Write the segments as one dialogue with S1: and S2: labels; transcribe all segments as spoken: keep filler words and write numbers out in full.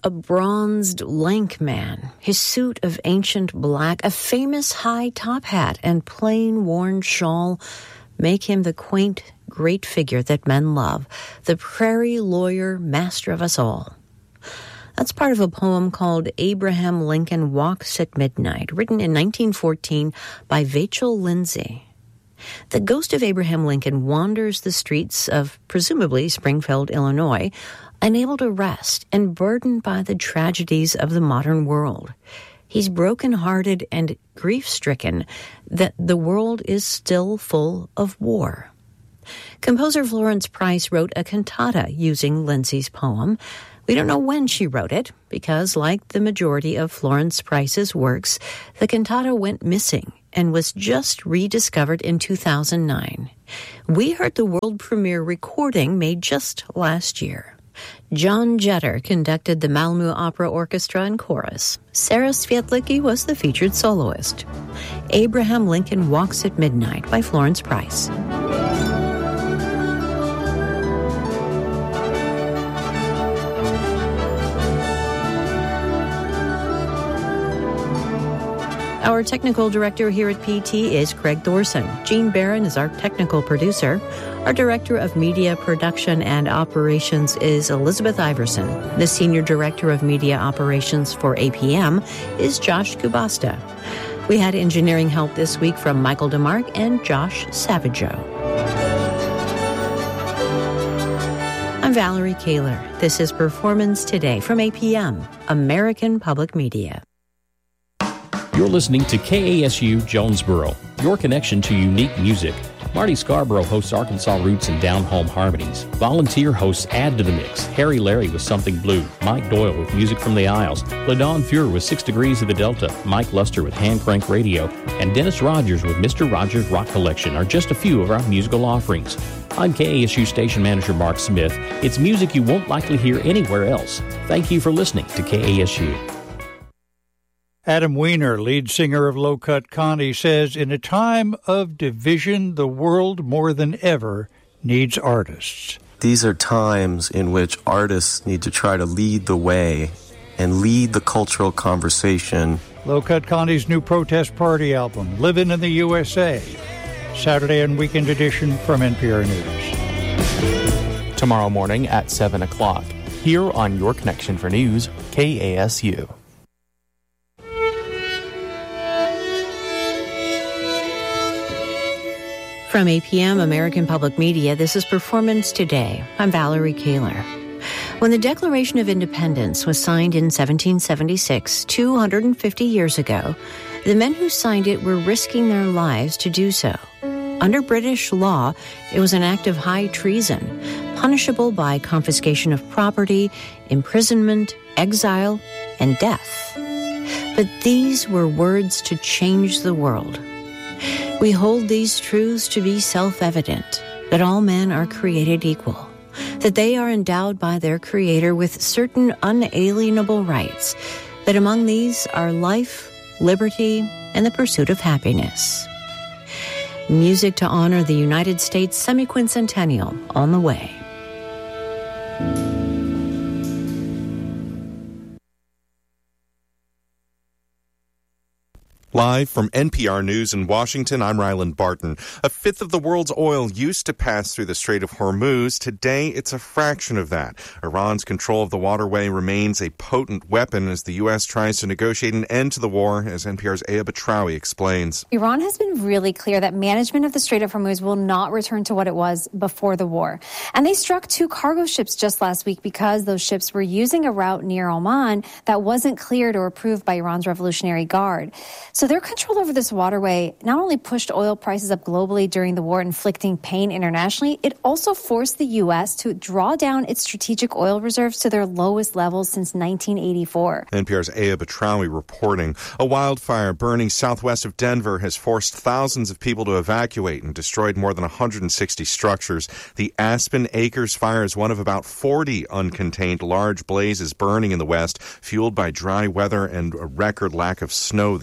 S1: A bronzed, lank man, his suit of ancient black, a famous high top hat, and plain worn shawl make him the quaint, great figure that men love, the prairie lawyer, master of us all. That's part of a poem called Abraham Lincoln Walks at Midnight, written in nineteen fourteen by Vachel Lindsay. The ghost of Abraham Lincoln wanders the streets of, presumably, Springfield, Illinois, unable to rest and burdened by the tragedies of the modern world. He's broken-hearted and grief-stricken that the world is still full of war. Composer Florence Price wrote a cantata using Lindsay's poem. We don't know when she wrote it, because like the majority of Florence Price's works, the cantata went missing and was just rediscovered in two thousand nine. We heard the world premiere recording made just last year. John Jetter conducted the Malmö Opera Orchestra and Chorus. Sarah Svietlicki was the featured soloist. Abraham Lincoln Walks at Midnight by Florence Price. Our technical director here at P T is Craig Thorson. Jean Barron is our technical producer. Our director of media production and operations is Elizabeth Iverson. The senior director of media operations for A P M is Josh Kubasta. We had engineering help this week from Michael DeMarc and Josh Savageau. I'm Valerie Kaler. This is Performance Today from A P M, American Public Media.
S2: You're listening to K A S U Jonesboro, your connection to unique music. Marty Scarborough hosts Arkansas Roots and Down Home Harmonies. Volunteer hosts add to the mix. Harry Larry with Something Blue, Mike Doyle with Music from the Isles, LaDawn Fuhrer with Six Degrees of the Delta, Mike Luster with Hand Crank Radio, and Dennis Rogers with Mister Rogers Rock Collection are just a few of our musical offerings. I'm K A S U Station Manager Mark Smith. It's music you won't likely hear anywhere else. Thank you for listening to K A S U.
S3: Adam Weiner, lead singer of Low Cut Connie, says, in a time of division, the world more than ever needs artists.
S4: These are times in which artists need to try to lead the way and lead the cultural conversation.
S3: Low Cut Connie's new protest party album, Livin' in the U S A. Saturday and weekend edition from N P R News.
S5: Tomorrow morning at seven o'clock, here on Your Connection for News, K A S U.
S1: From A P M, American Public Media, this is Performance Today. I'm Valerie Kaler. When the Declaration of Independence was signed in seventeen seventy-six, two hundred fifty years ago, the men who signed it were risking their lives to do so. Under British law, it was an act of high treason, punishable by confiscation of property, imprisonment, exile, and death. But these were words to change the world. We hold these truths to be self-evident, that all men are created equal, that they are endowed by their Creator with certain unalienable rights, that among these are life, liberty, and the pursuit of happiness. Music to honor the United States semi-quincentennial on the way.
S6: Live from N P R News in Washington, I'm Ryland Barton. A fifth of the world's oil used to pass through the Strait of Hormuz. Today, it's a fraction of that. Iran's control of the waterway remains a potent weapon as the U S tries to negotiate an end to the war, as N P R's Aya Batrawi explains.
S7: Iran has been really clear that management of the Strait of Hormuz will not return to what it was before the war. And they struck two cargo ships just last week because those ships were using a route near Oman that wasn't cleared or approved by Iran's Revolutionary Guard. So their control over this waterway not only pushed oil prices up globally during the war, inflicting pain internationally, it also forced the U S to draw down its strategic oil reserves to their lowest levels since nineteen eighty-four.
S6: N P R's Aya Batrawi reporting. A wildfire burning southwest of Denver has forced thousands of people to evacuate and destroyed more than one hundred sixty structures. The Aspen Acres fire is one of about forty uncontained large blazes burning in the west, fueled by dry weather and a record lack of snow this past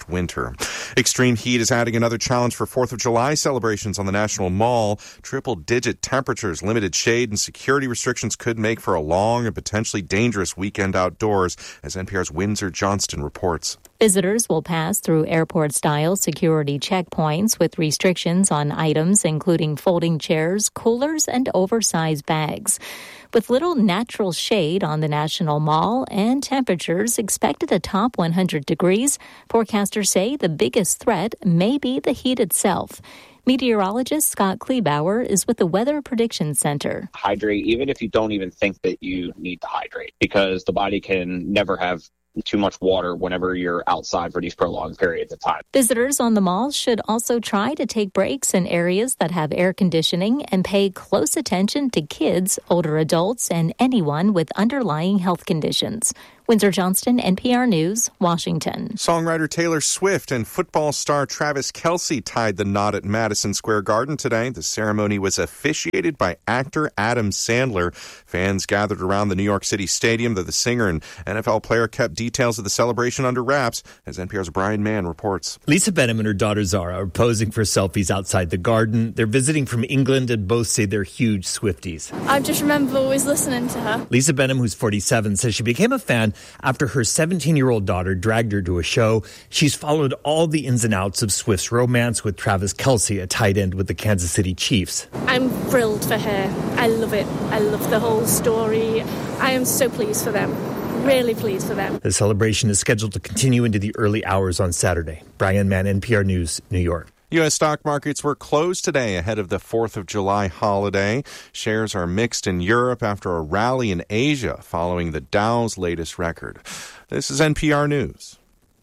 S6: next winter. Extreme heat is adding another challenge for fourth of July celebrations on the National Mall. Triple-digit temperatures, limited shade, and security restrictions could make for a long and potentially dangerous weekend outdoors, as N P R's Windsor Johnston reports.
S8: Visitors will pass through airport-style security checkpoints with restrictions on items including folding chairs, coolers, and oversized bags. With little natural shade on the National Mall and temperatures expected to top one hundred degrees, forecasters say the biggest threat may be the heat itself. Meteorologist Scott Kleebauer is with the Weather Prediction Center.
S9: Hydrate, even if you don't even think that you need to hydrate, because the body can never have too much water whenever you're outside for these prolonged periods of time.
S8: Visitors on the mall should also try to take breaks in areas that have air conditioning and pay close attention to kids, older adults, and anyone with underlying health conditions. Windsor Johnston, N P R News, Washington.
S6: Songwriter Taylor Swift and football star Travis Kelce tied the knot at Madison Square Garden today. The ceremony was officiated by actor Adam Sandler. Fans gathered around the New York City Stadium, though the singer and N F L player kept details of the celebration under wraps, as N P R's Brian Mann reports.
S10: Lisa Benham and her daughter Zara are posing for selfies outside the Garden. They're visiting from England and both say they're huge Swifties.
S11: I just remember always listening to her.
S10: Lisa Benham, who's forty-seven, says she became a fan after her seventeen-year-old daughter dragged her to a show. She's followed all the ins and outs of Swift's romance with Travis Kelce, a tight end with the Kansas City Chiefs.
S11: I'm thrilled for her. I love it. I love the whole story. I am so pleased for them. Really pleased for them.
S10: The celebration is scheduled to continue into the early hours on Saturday. Brian Mann, N P R News, New York.
S6: U S stock markets were closed today ahead of the fourth of July holiday. Shares are mixed in Europe after a rally in Asia following the Dow's latest record. This is N P R News.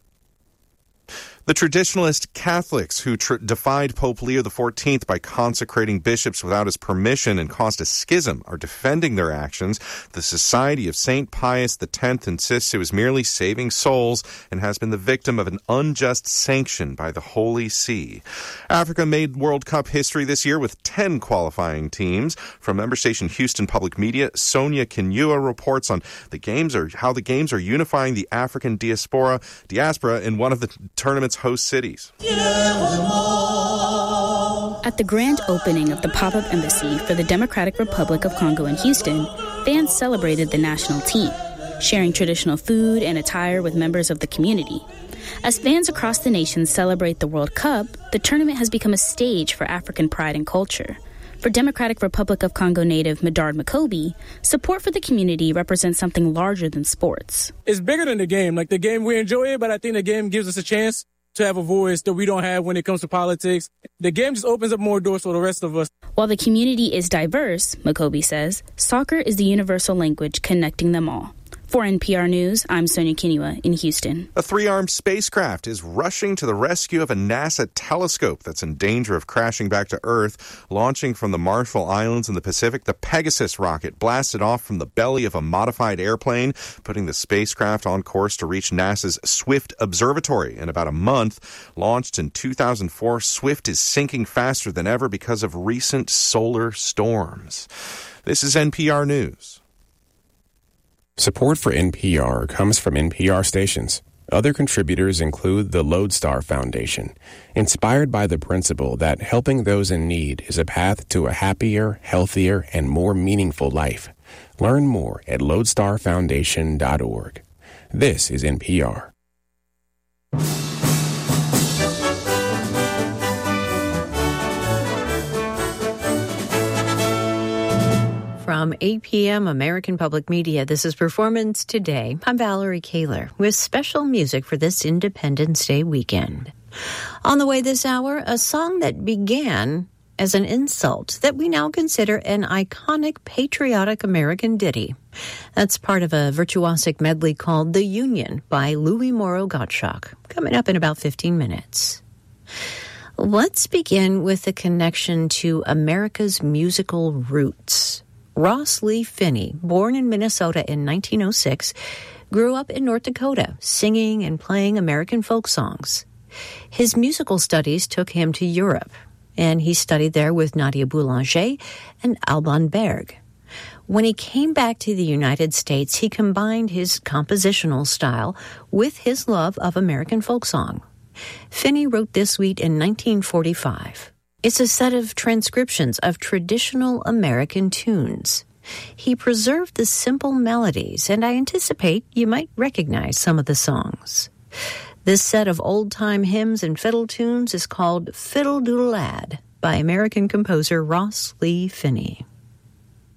S6: The traditionalist Catholics who tr- defied Pope Leo the fourteenth by consecrating bishops without his permission and caused a schism are defending their actions. The Society of Saint Pius the tenth insists it was merely saving souls and has been the victim of an unjust sanction by the Holy See. Africa made World Cup history this year with ten qualifying teams. From member station Houston Public Media, Sonia Kinyua reports on the games are how the games are unifying the African diaspora diaspora in one of the tournament's host cities.
S12: At the grand opening of the pop-up embassy for the Democratic Republic of Congo in Houston, fans celebrated the national team, sharing traditional food and attire with members of the community. As fans across the nation celebrate the World Cup, the tournament has become a stage for African pride and culture. For Democratic Republic of Congo native Medard Makobi, support for the community represents something larger than sports.
S13: It's bigger than the game. Like, the game, we enjoy it, but I think the game gives us a chance to have a voice that we don't have when it comes to politics. The game just opens up more doors for the rest of us.
S12: While the community is diverse, Makobi says, soccer is the universal language connecting them all. For N P R News, I'm Sonia Kinyua in Houston.
S6: A three-armed spacecraft is rushing to the rescue of a NASA telescope that's in danger of crashing back to Earth. Launching from the Marshall Islands in the Pacific, the Pegasus rocket blasted off from the belly of a modified airplane, putting the spacecraft on course to reach NASA's Swift Observatory in about a month. Launched in two thousand four, Swift is sinking faster than ever because of recent solar storms. This is N P R News.
S14: Support for N P R comes from N P R stations. Other contributors include the Lodestar Foundation, inspired by the principle that helping those in need is a path to a happier, healthier, and more meaningful life. Learn more at lodestar foundation dot org. This is N P R.
S1: From eight p.m. American Public Media, this is Performance Today. I'm Valerie Kaler with special music for this Independence Day weekend. On the way this hour, a song that began as an insult that we now consider an iconic patriotic American ditty. That's part of a virtuosic medley called The Union by Louis Morrow Gottschalk, coming up in about fifteen minutes. Let's begin with a connection to America's musical roots. Ross Lee Finney, born in Minnesota in nineteen oh six, grew up in North Dakota, singing and playing American folk songs. His musical studies took him to Europe, and he studied there with Nadia Boulanger and Alban Berg. When he came back to the United States, he combined his compositional style with his love of American folk song. Finney wrote this suite in nineteen forty-five. It's a set of transcriptions of traditional American tunes. He preserved the simple melodies, and I anticipate you might recognize some of the songs. This set of old-time hymns and fiddle tunes is called Fiddle Doodle Lad by American composer Ross Lee Finney.